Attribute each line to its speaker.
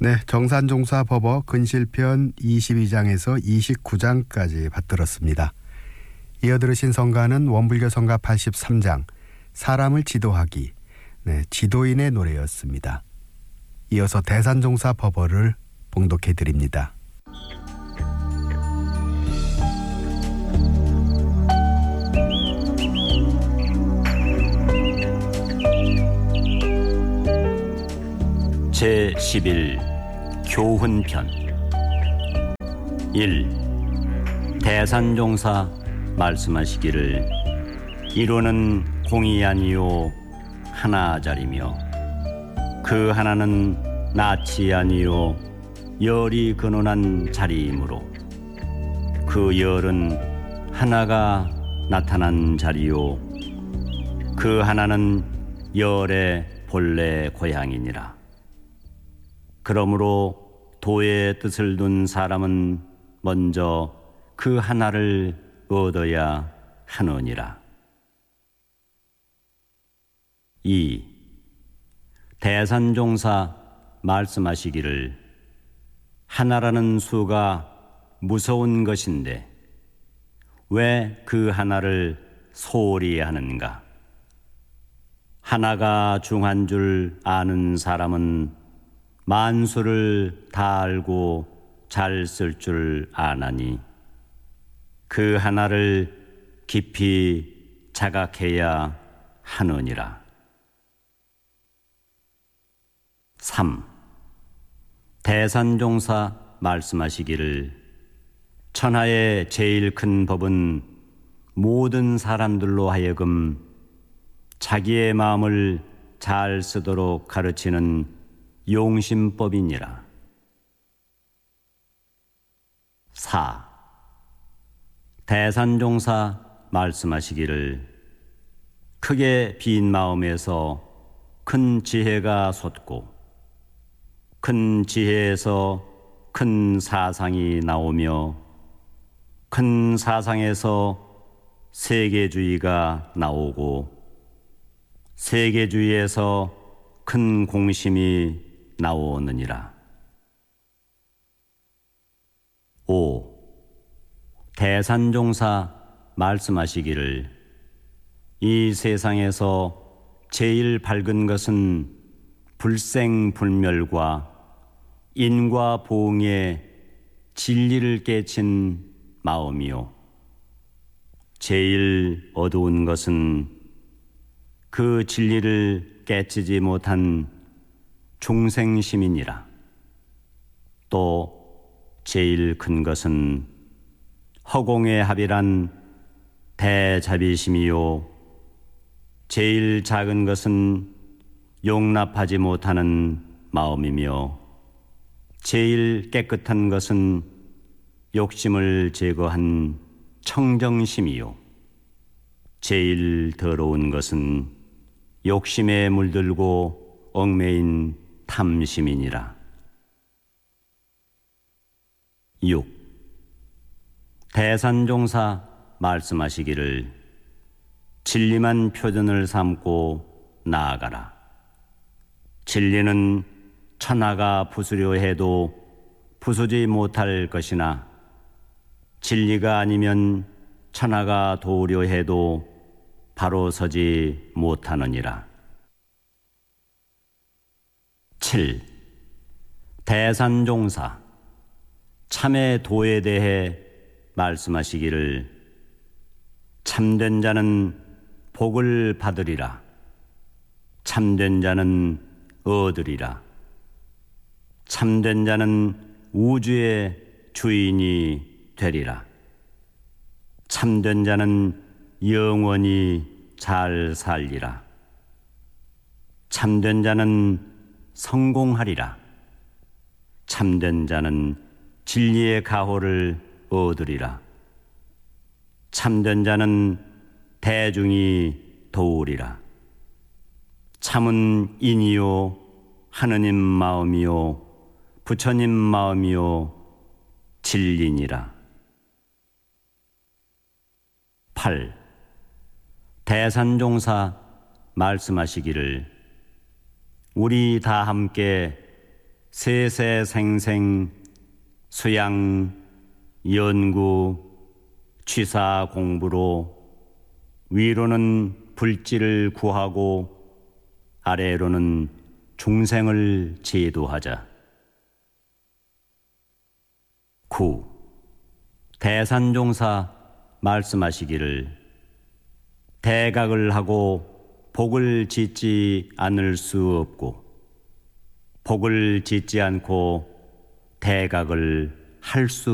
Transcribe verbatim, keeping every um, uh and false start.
Speaker 1: 네, 정산종사법어 근실편 이십이 장에서 이십구 장까지 받들었습니다. 이어 들으신 성가는 원불교 성가 팔십삼 장 사람을 지도하기, 네, 지도인의 노래였습니다. 이어서 대산종사법어를 봉독해 드립니다.
Speaker 2: 제십일 교훈편 일. 대산종사 말씀하시기를 이루는 공이 아니요 하나자리며 그 하나는 낯이 아니요 열이 근원한 자리이므로 그 열은 하나가 나타난 자리요 그 하나는 열의 본래 고향이니라. 그러므로 도의 뜻을 둔 사람은 먼저 그 하나를 얻어야 하느니라. 이. 대산종사 말씀하시기를 하나라는 수가 무서운 것인데 왜 그 하나를 소홀히 하는가? 하나가 중한 줄 아는 사람은 만수를 다 알고 잘 쓸 줄 아나니 그 하나를 깊이 자각해야 하느니라. 삼. 대산종사 말씀하시기를 천하의 제일 큰 법은 모든 사람들로 하여금 자기의 마음을 잘 쓰도록 가르치는 용심법이니라. 사. 대산종사 말씀하시기를 크게 빈 마음에서 큰 지혜가 솟고 큰 지혜에서 큰 사상이 나오며 큰 사상에서 세계주의가 나오고 세계주의에서 큰 공심이 나오느니라. 오. 대산종사 말씀하시기를 이 세상에서 제일 밝은 것은 불생불멸과 인과 보응의 진리를 깨친 마음이요 제일 어두운 것은 그 진리를 깨치지 못한 중생심이니라. 또 제일 큰 것은 허공의 합이란 대자비심이요 제일 작은 것은 용납하지 못하는 마음이며 제일 깨끗한 것은 욕심을 제거한 청정심이요 제일 더러운 것은 욕심에 물들고 얽매인 탐심이니라. 육. 대산종사 말씀하시기를 진리만 표준을 삼고 나아가라. 진리는 천하가 부수려 해도 부수지 못할 것이나 진리가 아니면 천하가 도우려 해도 바로 서지 못하느니라. 칠. 대산종사 참의 도에 대해 말씀하시기를 참된 자는 복을 받으리라. 참된 자는 얻으리라. 참된 자는 우주의 주인이 되리라. 참된 자는 영원히 잘 살리라. 참된 자는 성공하리라. 참된 자는 진리의 가호를 얻으리라. 참된 자는 대중이 도우리라. 참은 인이요 하느님 마음이요 부처님 마음이요 진리니라. 팔. 대산종사 말씀하시기를 우리 다 함께 세세생생 수양 연구 취사 공부로 위로는 불지를 구하고 아래로는 중생을 제도하자. 구. 대산종사 말씀하시기를 대각을 하고 복을 짓지 않을 수 없고 복을 짓지 않고 대각을 할 수